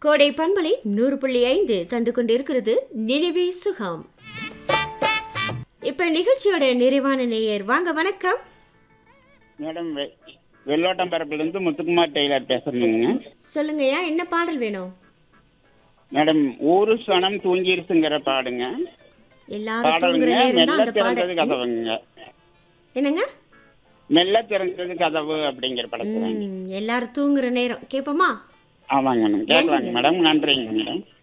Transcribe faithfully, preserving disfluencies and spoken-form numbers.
கோடை பண்பலை நூறு புள்ளி ஐந்து தந்து கொண்டிருக்கிறது நினைவே சுகம். இப்ப நிகழ்ச்சியோட நிறைவான நேயர் வாங்க. வணக்கம் மேடம். வெள்ளோட்டம் பரப்பிலிருந்து முத்துக்குமார் டெய்லர் பேசுறேங்க. சொல்லுங்கய்யா, என்ன பாடல் வேணும்? மேடம், ஊரு சனம் தூங்கிருச்சுங்கிற பாடுங்க. எல்லாரும் தூங்குற நேரம் தான் அந்த பாடல். கதவுங்க என்னங்க? மெல்ல திறந்தது கதவு அப்படிங்கிற படத்துல. எல்லாரும் தூங்குற நேரம் கேட்போமா? ஆமாங்க மேடம், கேட்கலாங்க மேடம். நன்றிங்க மேடம்.